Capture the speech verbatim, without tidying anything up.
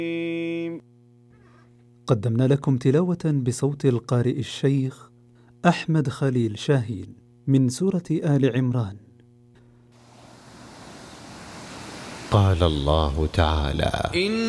قدمنا لكم تلاوة بصوت القارئ الشيخ أحمد خليل شاهين من سورة آل عمران. قال الله تعالى: